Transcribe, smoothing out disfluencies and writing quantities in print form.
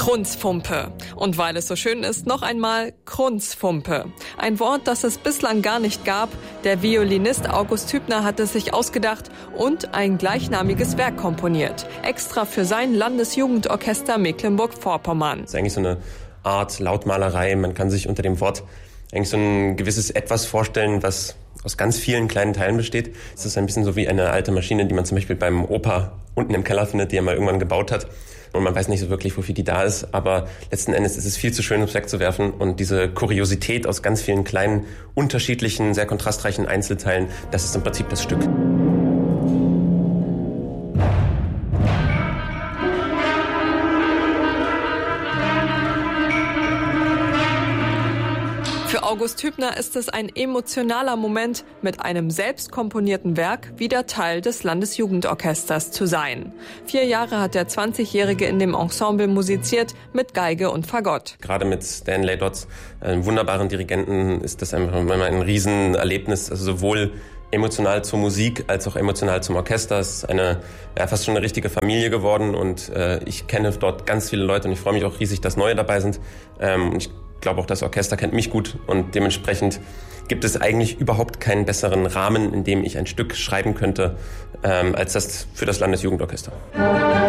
Krunzfumpe. Und weil es so schön ist, noch einmal Krunzfumpe. Ein Wort, das es bislang gar nicht gab. Der Violinist August Hübner hat es sich ausgedacht und ein gleichnamiges Werk komponiert. Extra für sein Landesjugendorchester Mecklenburg-Vorpommern. Das ist eigentlich so eine Art Lautmalerei. Man kann sich unter dem Wort eigentlich so ein gewisses Etwas vorstellen, was aus ganz vielen kleinen Teilen besteht. Es ist ein bisschen so wie eine alte Maschine, die man zum Beispiel beim Opa unten im Keller findet, die er mal irgendwann gebaut hat. Und man weiß nicht so wirklich, wofür die da ist. Aber letzten Endes ist es viel zu schön, um es wegzuwerfen. Und diese Kuriosität aus ganz vielen kleinen, unterschiedlichen, sehr kontrastreichen Einzelteilen, das ist im Prinzip das Stück. Für August Hübner ist es ein emotionaler Moment, mit einem selbst komponierten Werk wieder Teil des Landesjugendorchesters zu sein. 4 Jahre hat der 20-Jährige in dem Ensemble musiziert mit Geige und Fagott. Gerade mit Stan Ladotz, einem wunderbaren Dirigenten, ist das einfach immer ein Riesenerlebnis, also sowohl emotional zur Musik als auch emotional zum Orchester. Es ist fast schon eine richtige Familie geworden und ich kenne dort ganz viele Leute und ich freue mich auch riesig, dass neue dabei sind. Ich glaube auch, das Orchester kennt mich gut und dementsprechend gibt es eigentlich überhaupt keinen besseren Rahmen, in dem ich ein Stück schreiben könnte, als das für das Landesjugendorchester.